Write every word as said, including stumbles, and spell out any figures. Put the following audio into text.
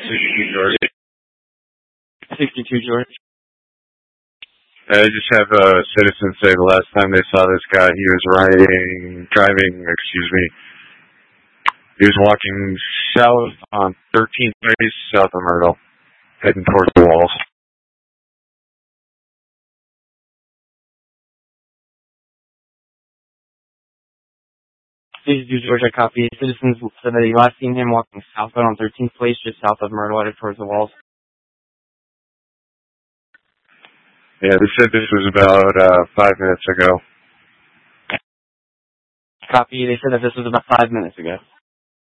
sixty-two George. sixty-two George. I just have a citizen say the last time they saw this guy, he was riding, driving, excuse me, he was walking south on thirteenth Place, south of Myrtle, heading towards the walls. sixty-two George, I copy. Citizens said that he last seen him walking southbound on thirteenth Place, just south of Myrtle, headed towards the walls. Yeah, they said this was about uh, five minutes ago. Copy. They said that this was about five minutes ago.